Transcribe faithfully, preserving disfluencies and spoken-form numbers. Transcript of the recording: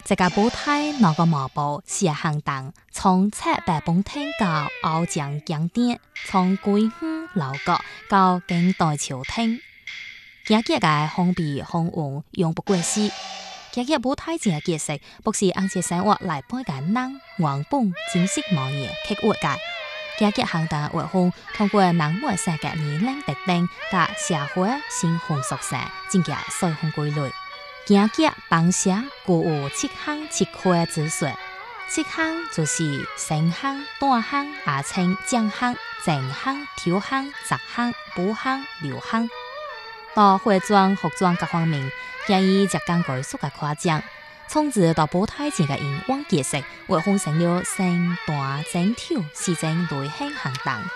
这个舞台那个幕布是行动，从赤白崩天到翱翔经典，从桂花楼阁到近代朝廷，今日嘅封闭风云永不过时。今日舞台正嘅角色，不是按照生活来背嘅人，原本真实模样刻活嘅。今日行动活风通过人们世界年龄特定甲社会新风俗性，增加社会规律。今日榜写具有七项七块之说，七项就是生项、短项、也称奖项、正项、抽项、杂项、补项、留项。到化妆、服装各方面，建议只讲概述嘅夸奖。从此到舞台前嘅英往角色，活风成了身段整条四正类型行动。